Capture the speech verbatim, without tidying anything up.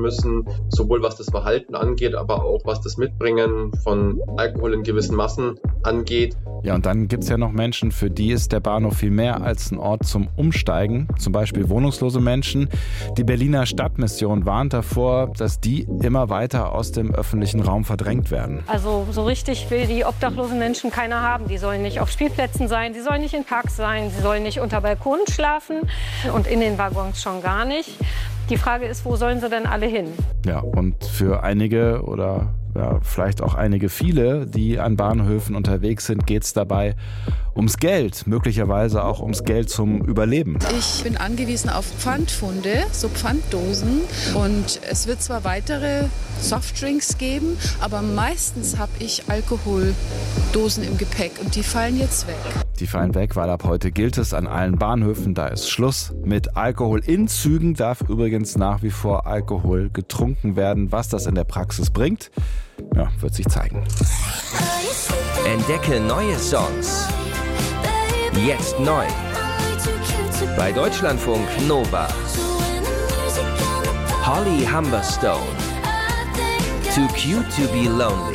müssen, sowohl was das Verhalten angeht, aber auch was das Mitbringen von Alkohol in gewissen Massen angeht. Ja, und dann gibt es ja noch Menschen, für die ist der Bahnhof viel mehr als ein Ort zum Umsteigen, zum Beispiel wohnungslose Menschen. Die Berliner Stadtmission warnt davor, dass die immer weiter aus dem öffentlichen Raum verdrängt werden. Also so richtig will die obdachlosen Menschen keiner haben. Die sollen nicht auf Spielplätzen sein, die sollen nicht in Parks sein, sie sollen nicht unter Balkonen schlafen und in den Waggons schon gar nicht. Die Frage ist, wo sollen sie denn alle hin? Ja, und für einige oder ja, vielleicht auch einige viele, die an Bahnhöfen unterwegs sind, geht es dabei ums Geld, möglicherweise auch ums Geld zum Überleben. Ich bin angewiesen auf Pfandfunde, so Pfanddosen. Und es wird zwar weitere Softdrinks geben, aber meistens habe ich Alkoholdosen im Gepäck und die fallen jetzt weg. Die fallen weg, weil ab heute gilt es an allen Bahnhöfen, da ist Schluss mit Alkohol. In Zügen darf übrigens nach wie vor Alkohol getrunken werden. Was das in der Praxis bringt, ja, wird sich zeigen. Entdecke neue Songs. Jetzt neu. Bei Deutschlandfunk Nova. Holly Humberstone. Too Cute to be Lonely.